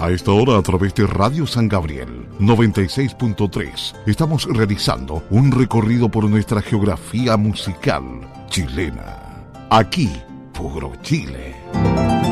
A esta hora, a través de Radio San Gabriel 96.3, estamos realizando un recorrido por nuestra geografía musical chilena. Aquí, puro Chile.